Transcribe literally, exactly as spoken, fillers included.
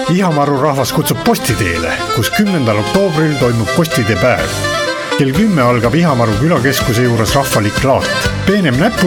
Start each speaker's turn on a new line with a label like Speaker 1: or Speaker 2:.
Speaker 1: Ihamaru rahvas kutsub postiteele, kus kümnendal oktoobril toimub postiteepäev. Kell kümme algab Ihamaru külakeskuse juures rahvalik laat. Peenem näpu